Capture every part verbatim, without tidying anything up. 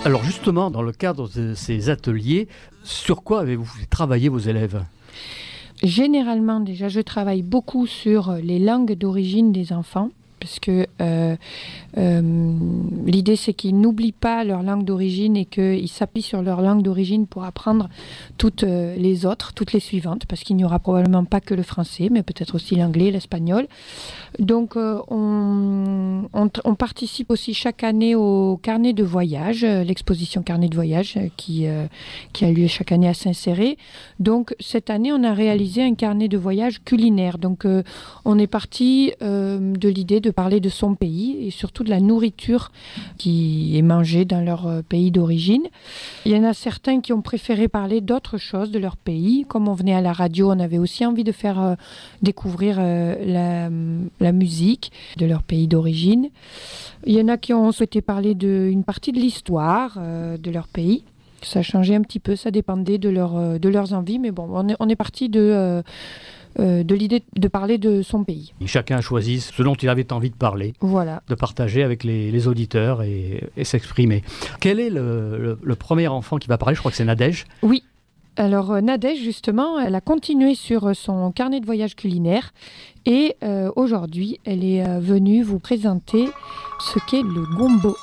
Alors justement, dans le cadre de ces ateliers, sur quoi avez-vous travaillé vos élèves ? Généralement, déjà, je travaille beaucoup sur les langues d'origine des enfants, parce que euh, euh, l'idée, c'est qu'ils n'oublient pas leur langue d'origine et qu'ils s'appuient sur leur langue d'origine pour apprendre toutes euh, les autres, toutes les suivantes, parce qu'il n'y aura probablement pas que le français, mais peut-être aussi l'anglais, l'espagnol. Donc, euh, on, on, on participe aussi chaque année au carnet de voyage, euh, l'exposition carnet de voyage euh, qui, euh, qui a lieu chaque année à Saint-Céré. Donc, cette année, on a réalisé un carnet de voyage culinaire. Donc, euh, on est parti euh, de l'idée de parler de son pays et surtout de la nourriture qui est mangée dans leur euh, pays d'origine. Il y en a certains qui ont préféré parler d'autres choses de leur pays. Comme on venait à la radio, on avait aussi envie de faire euh, découvrir euh, la, la musique de leur pays d'origine. Il y en a qui ont souhaité parler d'une partie de l'histoire euh, de leur pays. Ça changeait un petit peu, ça dépendait de, leur, euh, de leurs envies, mais bon, on est, on est parti de... Euh, Euh, de l'idée de parler de son pays. Et chacun a choisi ce dont il avait envie de parler, voilà. De partager avec les, les auditeurs et, et s'exprimer. Quel est le, le, le premier enfant qui va parler ? Je crois que c'est Nadège. Oui. Alors euh, Nadège, justement, elle a continué sur son carnet de voyage culinaire et euh, aujourd'hui, elle est euh, venue vous présenter ce qu'est le gombo.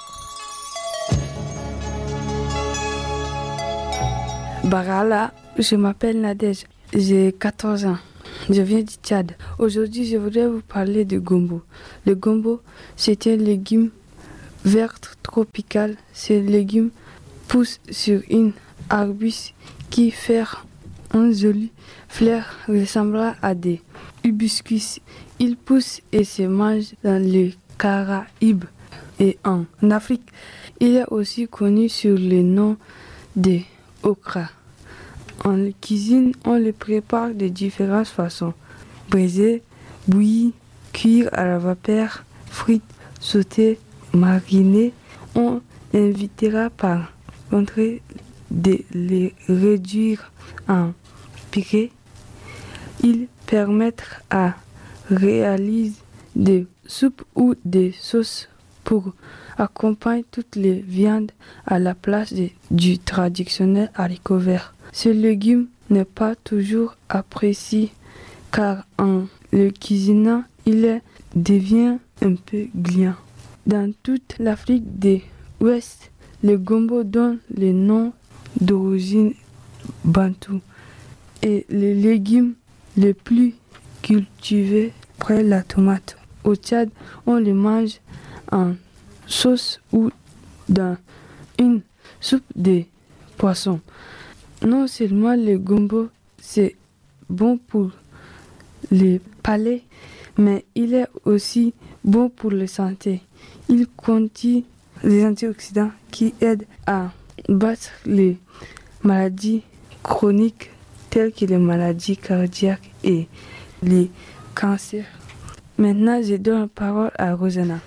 Barala, je m'appelle Nadège, j'ai quatorze ans. Je viens du Tchad. Aujourd'hui, je voudrais vous parler de gombo. Le gombo, c'est un légume vert tropical. Ce légume pousse sur une arbuste qui fait un joli fleur ressemblant à des hibiscus. Il pousse et se mange dans les Caraïbes et en Afrique. Il est aussi connu sous le nom de okra. En cuisine, on le prépare de différentes façons. Braisé, bouilli, cuire à la vapeur, frites, sauté, mariné. On invitera par contre de les réduire en purée. Ils permettent à réaliser des soupes ou des sauces pour accompagner toutes les viandes à la place de, du traditionnel haricot vert. Ce légume n'est pas toujours apprécié car en le cuisinant, il est, devient un peu gluant. Dans toute l'Afrique de l'Ouest, le gombo donne le nom d'origine bantou et le légume le plus cultivé après la tomate. Au Tchad, on le mange en sauce ou dans une soupe de poisson. Non seulement le gombo, c'est bon pour le palais, mais il est aussi bon pour la santé. Il contient des antioxydants qui aident à battre les maladies chroniques telles que les maladies cardiaques et les cancers. Maintenant, je donne la parole à Rosanna.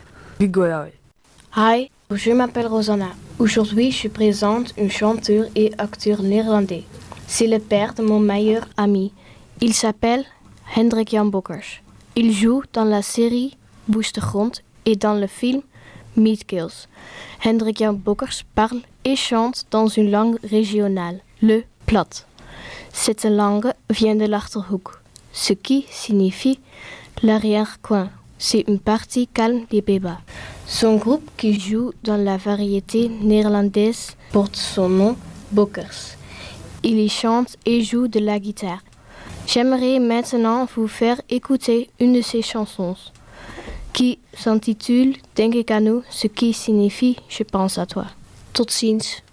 Hi, je m'appelle Rosanna. Aujourd'hui, je présente un chanteur et acteur néerlandais. C'est le père de mon meilleur ami. Il s'appelle Hendrik Jan Bokkers. Il joue dans la série Woeste Grond et dans le film Meat Kills. Hendrik Jan Bokkers parle et chante dans une langue régionale, le plat. Cette langue vient de l'Achterhoek, ce qui signifie l'arrière-coin. C'est une partie calme des Pays-Bas. Son groupe qui joue dans la variété néerlandaise porte son nom, Bokkers. Il y chante et joue de la guitare. J'aimerais maintenant vous faire écouter une de ses chansons qui s'intitule Denk ik aan u, ce qui signifie Je pense à toi. Tot ziens.